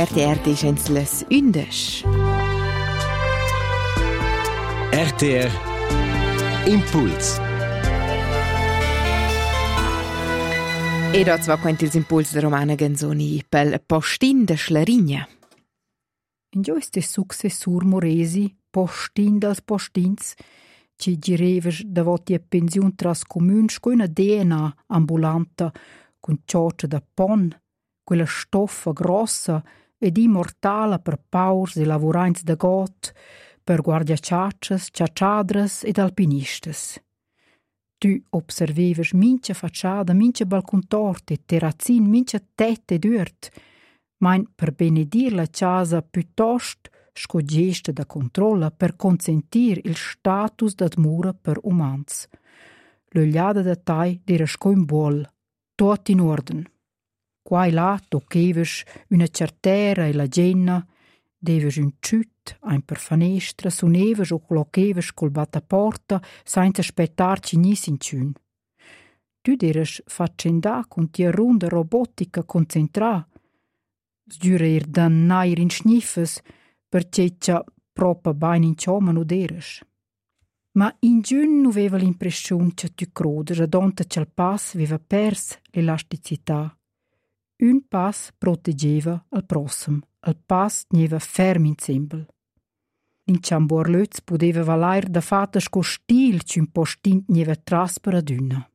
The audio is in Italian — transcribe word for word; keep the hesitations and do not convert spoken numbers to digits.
R T R decens las undes. R T R Impuls. E da va quanti ils impuls de Romana Ganzoni pel postin de Schlarigna. In gio este successur Moresi, postin dels postins, ci gireves davoti a pensiun tras comuns co una D N A ambulanta, con cioccia da pon, quella stoffa grossa ed immortala per paurs e lavurains da got, per guardiaciaccias, ciacciadras ed alpinistas. Tu observeves mincha facciada, mincha balcontorte, terrazzin, mincha tette d'urt, main per benedir la casa piuttost scogesta da controlla per consentir il status d'admura per umans. L'ogliada da tai d'era sco in buol, tot in orden. Qua e là toccheves una certera e la genna, deves un ciut, ein per fanestra, suneves o clocheves col battaporta, senza aspettar ci nis in ciun. Tu deres faccenda con tia ronda robotica concentrà, sdürer dan nair in schniffes, perché c'ha proprio bain in cioma no deres. Ma in giun nu veva l'impressione che tu crodes, adonta c'al pass veva pers l'elasticità. Un pass protegeva al prossimo, al pass neva ferm insembel. L'inciambuor lutz podeva valair da fatta sco stil c'un postint neva traspera d'una.